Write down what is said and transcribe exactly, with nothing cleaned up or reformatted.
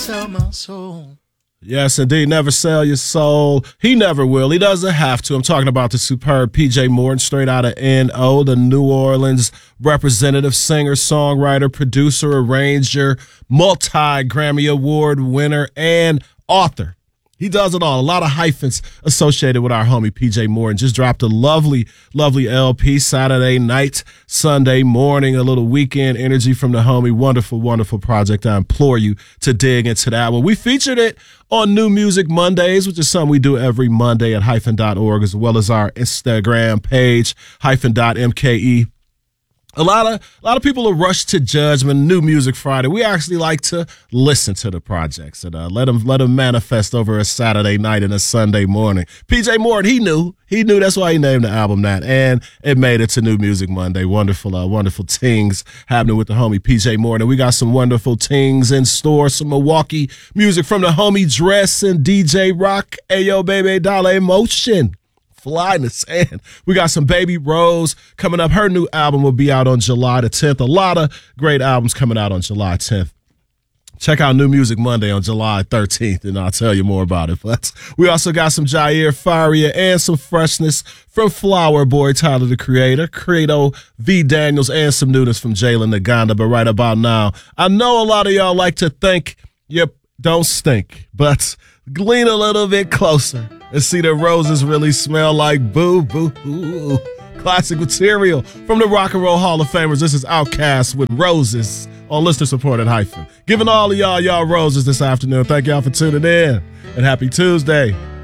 sell my soul. Yes, indeed. Never sell your soul. He never will. He doesn't have to. I'm talking about the superb P J Morton, straight out of N O, the New Orleans representative, singer, songwriter, producer, arranger, multi-Grammy Award winner, and author. He does it all. A lot of hyphens associated with our homie P J Morton. Just dropped a lovely, lovely L P Saturday night, Sunday morning, a little weekend energy from the homie. Wonderful, wonderful project. I implore you to dig into that one. We featured it on New Music Mondays, which is something we do every Monday at hyphen dot org, as well as our Instagram page, hyphen dot M K E. A lot of a lot of people are rushed to judgment. New Music Friday. We actually like to listen to the projects and uh, let them let them manifest over a Saturday night and a Sunday morning. P J Morton, he knew he knew that's why he named the album that, and it made it to New Music Monday. Wonderful, uh, wonderful tings happening with the homie P J Morton. We got some wonderful tings in store. Some Milwaukee music from the homie Dress and D J Rock. Ayo, baby, Dale Motion. Fly in the sand. We got some Baby Rose coming up. Her new album will be out on July the tenth. A lot of great albums coming out on July tenth. Check out New Music Monday on July thirteenth, and I'll tell you more about it. But we also got some Jair Faria and some freshness from Flower Boy, Tyler, the Creator, Credo, V. Daniels, and some newness from Jalen Naganda. But right about now, I know a lot of y'all like to think you don't stink, but lean a little bit closer and see the roses really smell like boo, boo, boo. Classic material from the Rock and Roll Hall of Famers. This is Outkast with Roses on Listener Supported Hyphen. Giving all of y'all y'all roses this afternoon. Thank y'all for tuning in, and happy Tuesday.